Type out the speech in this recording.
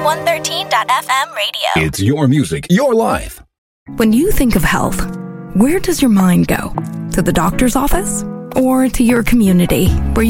113.FM radio. It's your music, your life. When you think of health, where does your mind go? To the doctor's office or to your community where